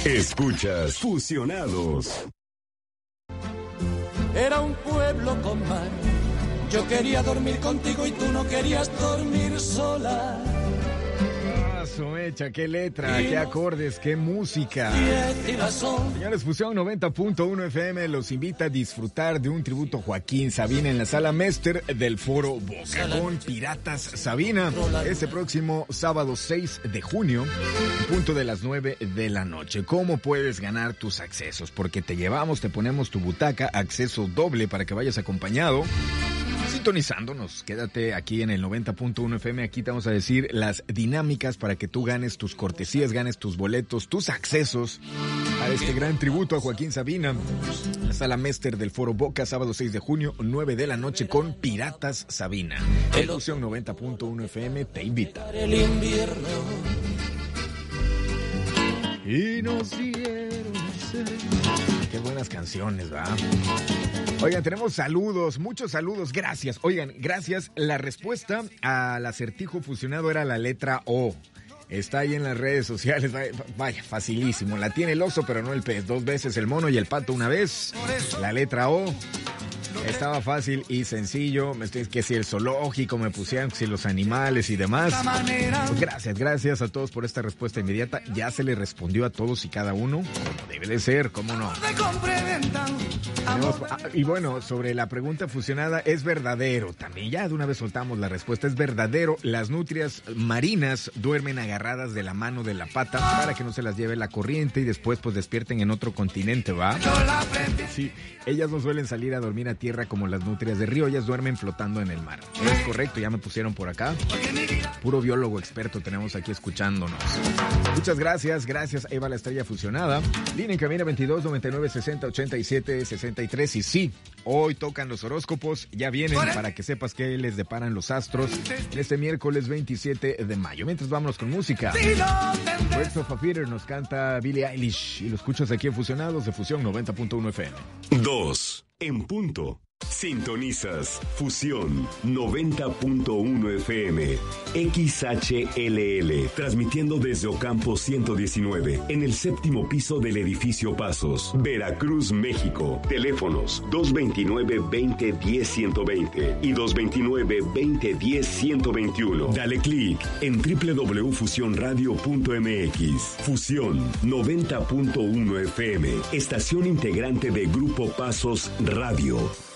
Escuchas Fusionados. Era un pueblo con mar. Yo quería dormir contigo y tú no querías dormir sola. Mecha, qué letra, qué acordes, qué música. Señores, Fusión 90.1 FM los invita a disfrutar de un tributo a Joaquín Sabina en la Sala Mester del Foro Boca con Piratas Sabina. Este próximo sábado 6 de junio, en punto de las 9 de la noche. ¿Cómo puedes ganar tus accesos? Porque te ponemos tu butaca, acceso doble para que vayas acompañado. Sintonizándonos, quédate aquí en el 90.1 FM, aquí te vamos a decir las dinámicas para que tú ganes tus cortesías, ganes tus boletos, tus accesos a este gran tributo a Joaquín Sabina. La Sala Mester del Foro Boca, sábado 6 de junio, 9 de la noche con Piratas Sabina. Fusión 90.1 FM te invita. Y nos dieron ser. Qué buenas canciones, ¿verdad? Oigan, tenemos saludos, muchos saludos, gracias. Oigan, gracias. La respuesta al acertijo fusionado era la letra O. Está ahí en las redes sociales, vaya, facilísimo. La tiene el oso, pero no el pez. 2 veces el mono y el pato una vez. La letra O. Estaba fácil y sencillo. Que si el zoológico me pusieron, que si los animales y demás. Pues gracias a todos por esta respuesta inmediata. Ya se le respondió a todos y cada uno. Como debe de ser, ¿cómo no? Y bueno, sobre la pregunta fusionada, es verdadero. También ya de una vez soltamos la respuesta. Es verdadero. Las nutrias marinas duermen agarradas de la mano de la pata para que no se las lleve la corriente y después pues despierten en otro continente, ¿va? Sí, ellas no suelen salir a dormir a tierra como las nutrias de río, ellas duermen flotando en el mar. Es correcto, ya me pusieron por acá. Puro biólogo experto tenemos aquí escuchándonos. Muchas gracias, ahí va la estrella fusionada. Línea en cabina 22 99 60 87 63. Y sí, hoy tocan los horóscopos, ya vienen para que sepas qué les deparan los astros en este miércoles 27 de mayo. Mientras vámonos con música. Birds of a Feather nos canta Billie Eilish y lo escuchas aquí en Fusionados de Fusión 90.1 FM. 2 en punto. Sintonizas Fusión 90.1 FM XHLL, transmitiendo desde Ocampo 119 en el 7º piso del edificio Pasos, Veracruz, México. Teléfonos 229-2010-120 y 229-2010-121. Dale clic en www.fusionradio.mx. Fusión 90.1 FM, estación integrante de Grupo Pasos Radio.